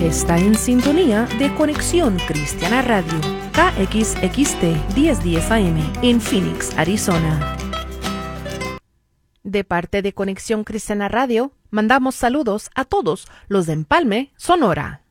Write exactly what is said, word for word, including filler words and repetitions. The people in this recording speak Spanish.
que está en sintonía de Conexión Cristiana Radio, K X X T diez diez A M en Phoenix, Arizona. De parte de Conexión Cristiana Radio, mandamos saludos a todos los de Empalme, Sonora.